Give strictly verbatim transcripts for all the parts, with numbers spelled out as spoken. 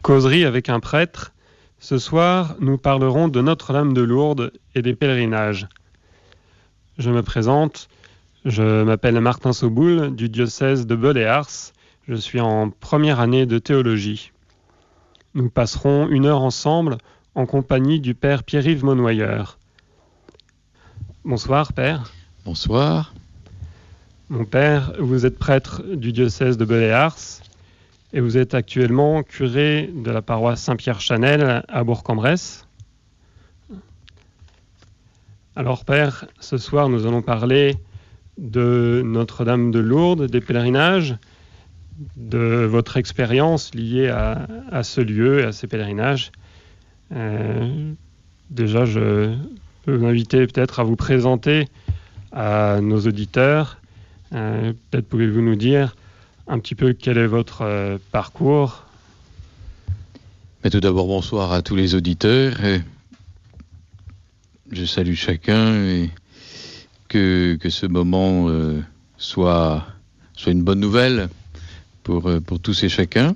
Causerie avec un prêtre. Ce soir, nous parlerons de Notre-Dame de Lourdes et des pèlerinages. Je me présente, je m'appelle Martin Soboul du diocèse de Beul et Ars. Je suis en première année de théologie. Nous passerons une heure ensemble en compagnie du père Pierre-Yves Monnoyeur. Bonsoir, père. Bonsoir. Mon père, vous êtes prêtre du diocèse de Beul et Ars et vous êtes actuellement curé de la paroisse Saint-Pierre-Chanel à Bourg-en-Bresse. Alors, père, ce soir, nous allons parler de Notre-Dame de Lourdes, des pèlerinages, de votre expérience liée à, à ce lieu et à ces pèlerinages. Euh, déjà, je peux vous inviter peut-être à vous présenter à nos auditeurs. Euh, peut-être pouvez-vous nous dire un petit peu quel est votre euh, parcours. Mais tout d'abord, bonsoir à tous les auditeurs. Et je salue chacun et que, que ce moment euh, soit, soit une bonne nouvelle pour, pour tous et chacun.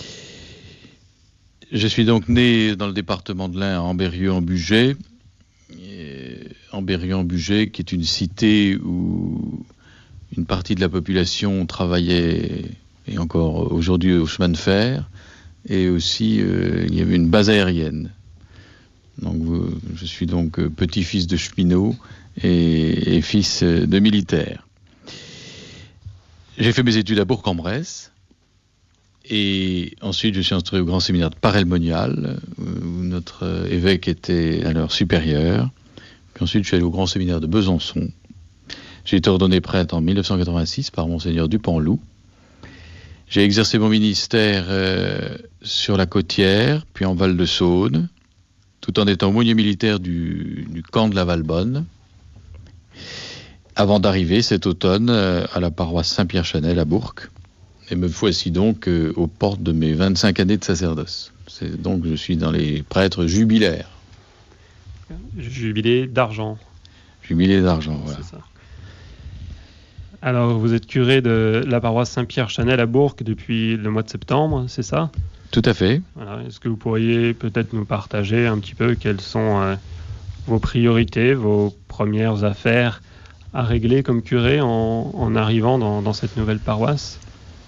Je suis donc né dans le département de l'Ain, à Ambérieu-en-Bugey. Ambérieu-en-Bugey, qui est une cité où une partie de la population travaillait, et encore aujourd'hui, au chemin de fer, et aussi euh, il y avait une base aérienne. Donc, euh, je suis donc euh, petit-fils de cheminot et, et fils euh, de militaire. J'ai fait mes études à Bourg-en-Bresse, et ensuite je suis entré au grand séminaire de Paray-le-Monial, où notre euh, évêque était alors supérieur. Puis ensuite je suis allé au grand séminaire de Besançon. J'ai été ordonné prêtre en mille neuf cent quatre-vingt-six par Monseigneur Dupanloup. J'ai exercé mon ministère euh, sur la Côtière, puis en Val-de-Saône, tout en étant aumônier militaire du, du camp de la Valbonne, avant d'arriver cet automne euh, à la paroisse Saint-Pierre-Chanel à Bourg. Et me voici donc euh, aux portes de mes vingt-cinq années de sacerdoce. C'est donc je suis dans les prêtres jubilaires. Jubilé d'argent. Jubilé d'argent, voilà. C'est ça. Alors, vous êtes curé de la paroisse Saint-Pierre-Chanel à Bourg depuis le mois de septembre, c'est ça? Tout à fait. Voilà. Est-ce que vous pourriez peut-être nous partager un petit peu quelles sont euh, vos priorités, vos premières affaires à régler comme curé en, en arrivant dans, dans cette nouvelle paroisse?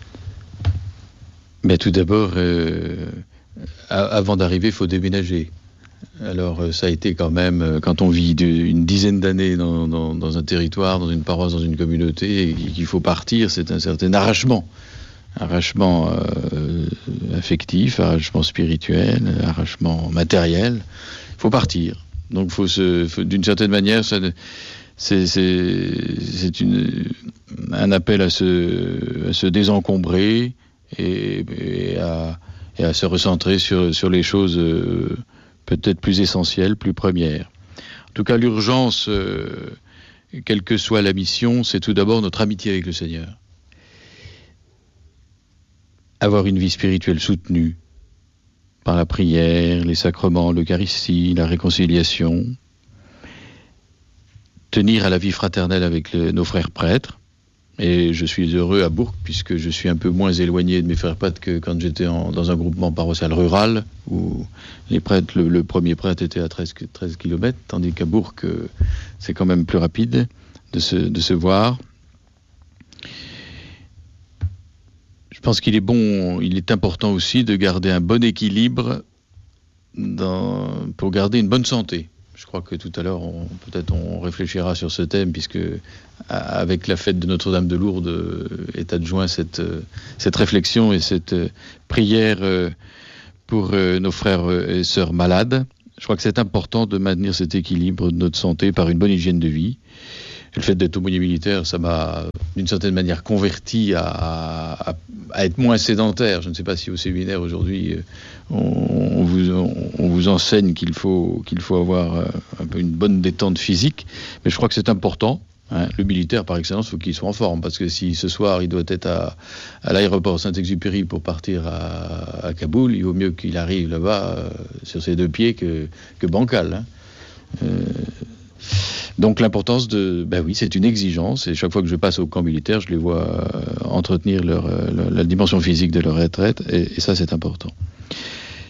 Mais tout d'abord, euh, avant d'arriver, il faut déménager. Alors ça a été quand même, quand on vit de, une dizaine d'années dans, dans, dans un territoire, dans une paroisse, dans une communauté, et qu'il faut partir, c'est un certain arrachement. Arrachement euh, affectif, arrachement spirituel, arrachement matériel. Il faut partir. Donc faut se, faut, d'une certaine manière, ça, c'est, c'est, c'est une, un appel à se, à se désencombrer et, et, à, et à se recentrer sur, sur les choses euh, peut-être plus essentielles, plus premières. En tout cas, l'urgence, euh, quelle que soit la mission, c'est tout d'abord notre amitié avec le Seigneur. Avoir une vie spirituelle soutenue par la prière, les sacrements, l'Eucharistie, la réconciliation. Tenir à la vie fraternelle avec le, nos frères prêtres. Et je suis heureux à Bourg, puisque je suis un peu moins éloigné de mes frères prêtres que quand j'étais en, dans un groupement paroissial rural, où les prêtres, le, le premier prêtre était à treize kilomètres, tandis qu'à Bourg, c'est quand même plus rapide de se, de se voir. Je pense qu'il est bon, il est important aussi de garder un bon équilibre dans, pour garder une bonne santé. Je crois que tout à l'heure, on, peut-être on réfléchira sur ce thème, puisque avec la fête de Notre-Dame de Lourdes est adjoint cette, cette réflexion et cette prière pour nos frères et sœurs malades. Je crois que c'est important de maintenir cet équilibre de notre santé par une bonne hygiène de vie. Le fait d'être aumônier militaire, ça m'a d'une certaine manière converti à, à, à être moins sédentaire. Je ne sais pas si au séminaire aujourd'hui on, on, vous, on, on vous enseigne qu'il faut, qu'il faut avoir un peu une bonne détente physique, mais je crois que c'est important. Hein. Le militaire par excellence, il faut qu'il soit en forme, parce que si ce soir il doit être à, à l'aéroport Saint-Exupéry pour partir à, à Kaboul, il vaut mieux qu'il arrive là-bas euh, sur ses deux pieds que, que bancal. Hein. Euh, Donc l'importance de... Ben oui, c'est une exigence, et chaque fois que je passe au camp militaire, je les vois euh, entretenir leur, euh, leur, la dimension physique de leur retraite, et, et ça c'est important.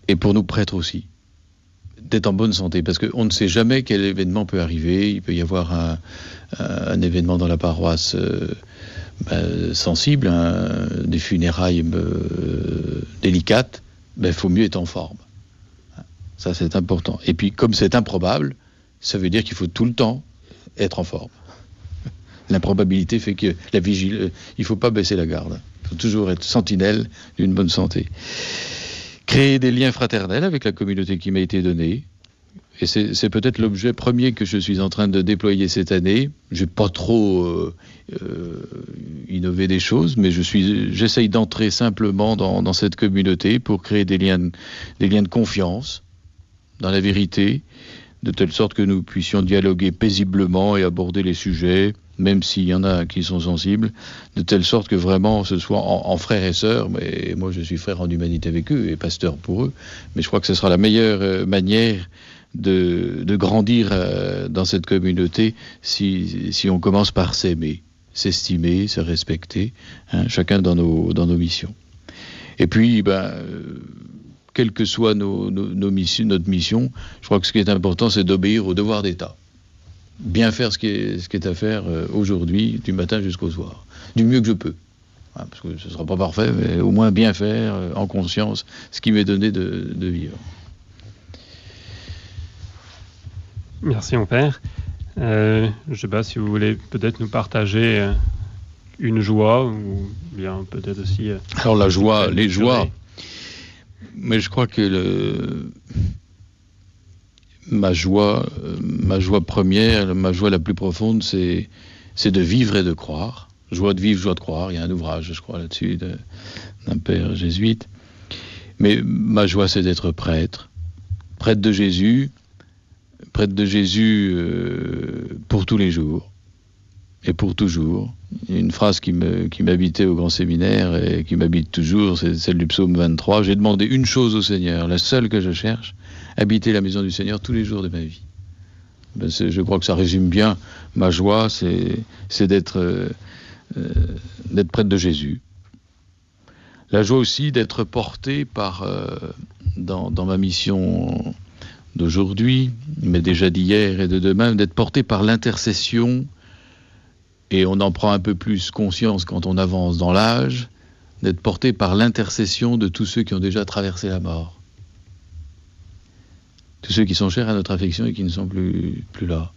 et pour nous prêtres aussi, d'être en bonne santé, parce qu'on ne sait jamais quel événement peut arriver. Il peut y avoir un, un événement dans la paroisse euh, ben, sensible, hein, des funérailles euh, délicates. Il ben, faut mieux être en forme. Ça, c'est important. Et puis, comme c'est improbable, ça veut dire qu'il faut tout le temps être en forme. L'improbabilité fait que la vigile, il ne faut pas baisser la garde. Il faut toujours être sentinelle d'une bonne santé. Créer des liens fraternels avec la communauté qui m'a été donnée. Et c'est, c'est peut-être l'objet premier que je suis en train de déployer cette année. Je n'ai pas trop euh, euh, innové des choses, mais je suis, j'essaye d'entrer simplement dans, dans cette communauté pour créer des liens, des liens de confiance dans la vérité, de telle sorte que nous puissions dialoguer paisiblement et aborder les sujets, même s'il y en a qui sont sensibles, de telle sorte que vraiment ce soit en, en frères et sœurs. Mais moi je suis frère en humanité avec eux et pasteur pour eux, mais je crois que ce sera la meilleure euh, manière de, de grandir euh, dans cette communauté si, si on commence par s'aimer, s'estimer, se respecter, hein, chacun dans nos, dans nos missions. Et puis, ben, euh, quelle que soit nos, nos, nos missions, notre mission, je crois que ce qui est important, c'est d'obéir au devoir d'État. Bien faire ce qui est, ce qui est à faire euh, aujourd'hui, du matin jusqu'au soir, du mieux que je peux. Hein, parce que ce ne sera pas parfait, mais au moins bien faire, euh, en conscience, ce qui m'est donné de, de vivre. Merci mon père. Euh, je ne sais pas si vous voulez peut-être nous partager euh, une joie ou bien peut-être aussi... Euh, Alors la joie, les joies, mais je crois que le, ma joie, euh, ma joie première, ma joie la plus profonde, c'est, c'est de vivre et de croire. Joie de vivre, joie de croire. Il y a un ouvrage, je crois, là-dessus de, d'un père jésuite. Mais ma joie, c'est d'être prêtre, prêtre de Jésus. Prêtre de Jésus euh, pour tous les jours et pour toujours. Une phrase qui, me, qui m'habitait au grand séminaire et qui m'habite toujours, c'est celle du psaume vingt-trois. J'ai demandé une chose au Seigneur, la seule que je cherche, habiter la maison du Seigneur tous les jours de ma vie. Ben c'est, je crois que ça résume bien ma joie, c'est, c'est d'être, euh, euh, d'être prêtre de Jésus. La joie aussi d'être porté par, euh, dans, dans ma mission d'aujourd'hui, mais déjà d'hier et de demain, d'être porté par l'intercession, et on en prend un peu plus conscience quand on avance dans l'âge, d'être porté par l'intercession de tous ceux qui ont déjà traversé la mort. Tous ceux qui sont chers à notre affection et qui ne sont plus, plus là.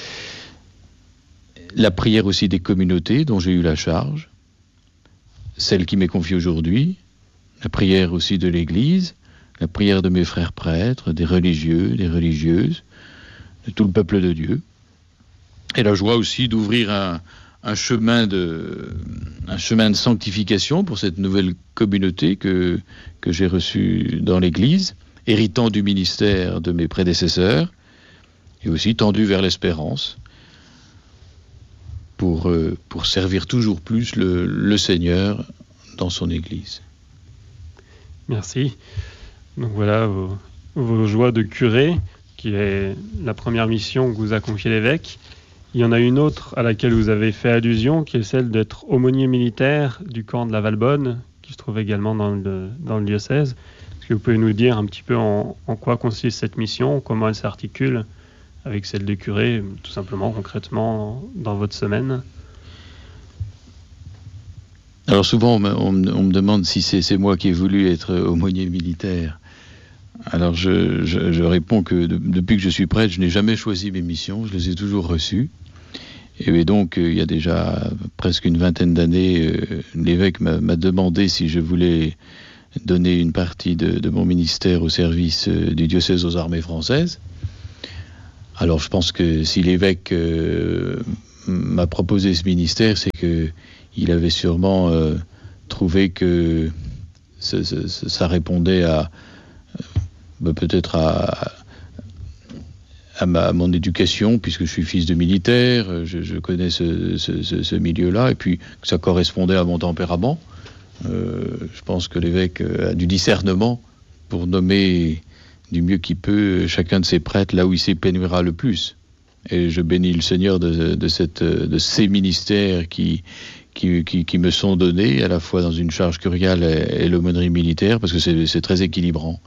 La prière aussi des communautés dont j'ai eu la charge, celle qui m'est confiée aujourd'hui, la prière aussi de l'Église, la prière de mes frères prêtres, des religieux, des religieuses, de tout le peuple de Dieu. Et la joie aussi d'ouvrir un, un, chemin, de, un chemin de sanctification pour cette nouvelle communauté que, que j'ai reçue dans l'Église, héritant du ministère de mes prédécesseurs, et aussi tendu vers l'espérance, pour, euh, pour servir toujours plus le, le Seigneur dans son Église. Merci. Donc voilà vos, vos joies de curé, qui est la première mission que vous a confiée l'évêque. Il y en a une autre à laquelle vous avez fait allusion, qui est celle d'être aumônier militaire du camp de la Valbonne, qui se trouve également dans le, dans le diocèse. Est-ce que vous pouvez nous dire un petit peu en, en quoi consiste cette mission, comment elle s'articule avec celle de curé, tout simplement, concrètement, dans votre semaine ? Alors souvent, on me, on me, on me demande si c'est, c'est moi qui ai voulu être aumônier militaire. Alors je, je, je réponds que de, depuis que je suis prêtre, je n'ai jamais choisi mes missions, je les ai toujours reçues. Et donc, euh, il y a déjà presque une vingtaine d'années, euh, l'évêque m'a, m'a demandé si je voulais donner une partie de, de mon ministère au service euh, du diocèse aux armées françaises. Alors je pense que si l'évêque euh, m'a proposé ce ministère, c'est que il avait sûrement euh, trouvé que ça, ça, ça répondait à euh, peut-être à, à, ma, à mon éducation, puisque je suis fils de militaire, je, je connais ce, ce, ce, ce milieu-là, et puis que ça correspondait à mon tempérament. Euh, je pense que l'évêque a du discernement pour nommer du mieux qu'il peut chacun de ses prêtres là où il s'épanouira le plus. Et je bénis le Seigneur de, de, cette, de ces ministères qui, qui, qui, qui me sont donnés, à la fois dans une charge curiale et, et l'aumônerie militaire, parce que c'est, c'est très équilibrant.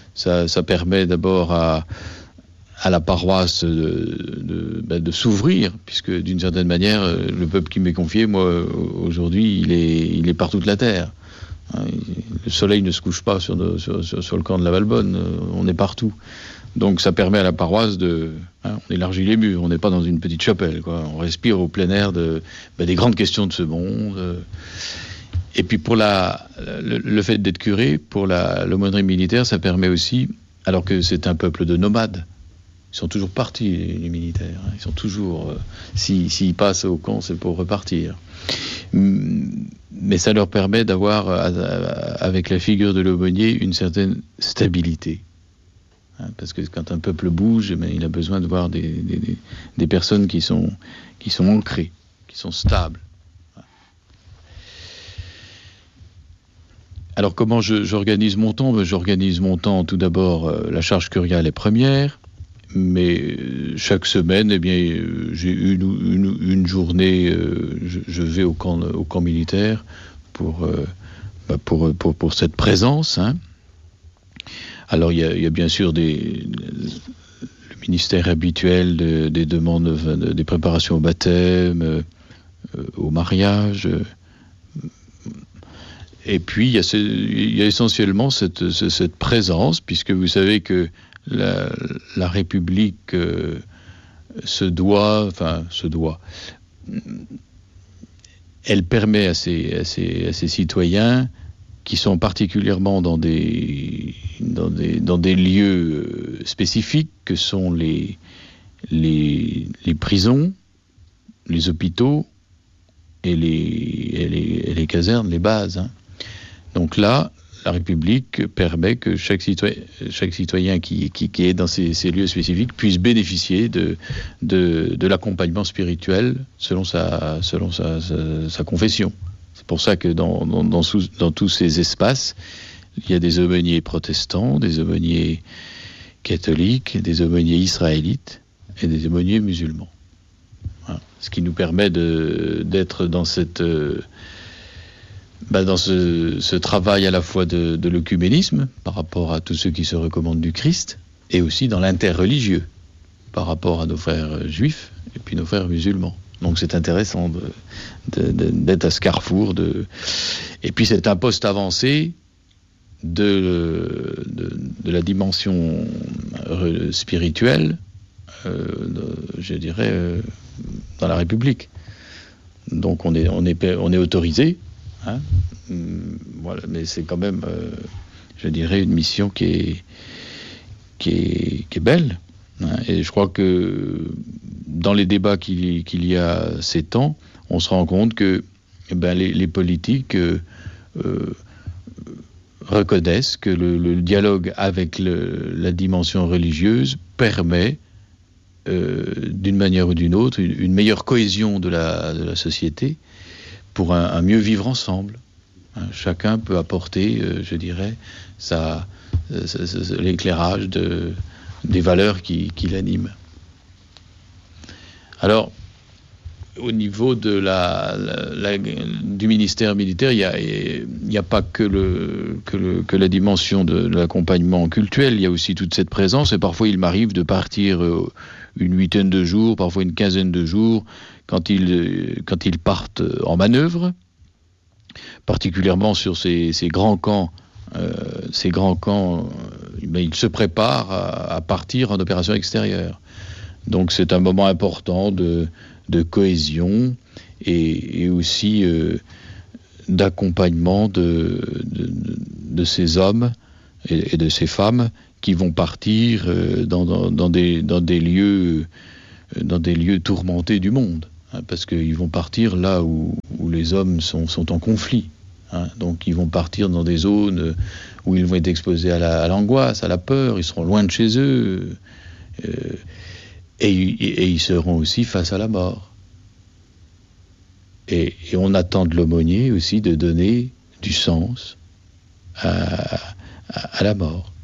ça, ça permet d'abord à, à la paroisse de, de, ben de s'ouvrir, puisque d'une certaine manière, le peuple qui m'est confié, moi, aujourd'hui, il est, il est par toute la terre. Le soleil ne se couche pas sur, nos, sur, sur, sur le camp de la Valbonne, on est partout. Donc ça permet à la paroisse de... Hein, on élargit les murs, on n'est pas dans une petite chapelle, quoi. On respire au plein air de, ben, des grandes questions de ce monde. Et puis pour la, le, le fait d'être curé, pour la, l'aumônerie militaire, ça permet aussi, alors que c'est un peuple de nomades, ils sont toujours partis, les, les militaires. Hein, ils sont toujours... Euh, s'ils, s'ils passent au camp, c'est pour repartir. Mais ça leur permet d'avoir, avec la figure de l'aumônier, une certaine stabilité. Parce que quand un peuple bouge, mais il a besoin de voir des, des, des personnes qui sont, qui sont ancrées, qui sont stables. Alors comment je, j'organise mon temps ? J'organise mon temps, tout d'abord, euh, la charge curiale est première, mais euh, chaque semaine, eh bien, euh, j'ai une, une, une journée, euh, je, je vais au camp, au camp militaire pour, euh, bah pour, pour, pour cette présence, hein. Alors, il y, a, il y a bien sûr des, le ministère habituel de, des demandes, de, des préparations au baptême, euh, au mariage. Euh, et puis, il y a, ce, il y a essentiellement cette, cette présence, puisque vous savez que la, la République euh, se doit, enfin, se doit, elle permet à ses, à ses, à ses citoyens qui sont particulièrement dans des, dans des, dans des lieux spécifiques que sont les, les, les prisons, les hôpitaux et les, et les, et les casernes, les bases. Hein. Donc là, la République permet que chaque citoyen, chaque citoyen qui, qui, qui est dans ces, ces lieux spécifiques puisse bénéficier de, de, de l'accompagnement spirituel selon sa, selon sa, sa, sa confession. C'est pour ça que dans, dans, dans, sous, dans tous ces espaces, il y a des aumôniers protestants, des aumôniers catholiques, des aumôniers israélites et des aumôniers musulmans. Voilà. Ce qui nous permet de, d'être dans, cette, euh, bah dans ce, ce travail à la fois de, de l'œcuménisme par rapport à tous ceux qui se recommandent du Christ et aussi dans l'interreligieux par rapport à nos frères juifs et puis nos frères musulmans. Donc c'est intéressant de, de, de, d'être à ce carrefour. De... Et puis c'est un poste avancé de, de, de la dimension spirituelle, euh, de, je dirais, euh, dans la République. Donc on est, on est, on est autorisé, hein, voilà, mais c'est quand même, euh, je dirais, une mission qui est, qui est, qui est belle. Hein, et je crois que dans les débats qu'il, qu'il y a ces temps, on se rend compte que eh ben, les, les politiques euh, euh, reconnaissent que le, le dialogue avec le, la dimension religieuse permet, euh, d'une manière ou d'une autre, une, une meilleure cohésion de la, de la société pour un, un mieux vivre ensemble. Hein, chacun peut apporter, euh, je dirais, sa, sa, sa, l'éclairage de, des valeurs qui, qui l'animent. Alors, au niveau de la, la, la, du ministère militaire, il n'y a, a pas que, le, que, le, que la dimension de, de l'accompagnement cultuel, il y a aussi toute cette présence, et parfois il m'arrive de partir une huitaine de jours, parfois une quinzaine de jours, quand ils, quand ils partent en manœuvre, particulièrement sur ces, ces grands camps. Euh, ces grands camps, euh, ben, ils se préparent à, à partir en opération extérieure. Donc c'est un moment important de, de cohésion et, et aussi euh, d'accompagnement de, de, de ces hommes et, et de ces femmes qui vont partir euh, dans, dans, dans, des, dans, des lieux, dans des lieux tourmentés du monde, hein, parce qu'ils vont partir là où, où les hommes sont, sont en conflit. Hein, donc ils vont partir dans des zones où ils vont être exposés à, la, à l'angoisse, à la peur, ils seront loin de chez eux, euh, et, et, et ils seront aussi face à la mort. Et, et on attend de l'aumônier aussi de donner du sens à, à, à la mort.